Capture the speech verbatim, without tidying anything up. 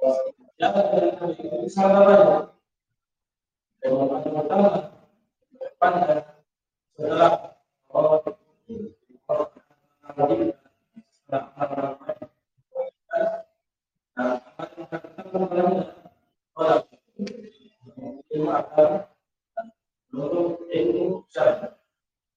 yang dari sahabat yang pertama depan setelah oh ilmu agama, menurut ilmu syar'i.